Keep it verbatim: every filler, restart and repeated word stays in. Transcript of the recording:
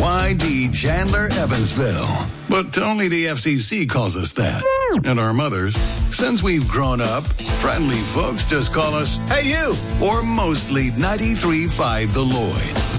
Y D Chandler, Evansville. But only the F C C calls us that. And our mothers, since we've grown up, friendly folks just call us, "Hey, you!" Or mostly ninety-three point five The Lloyd.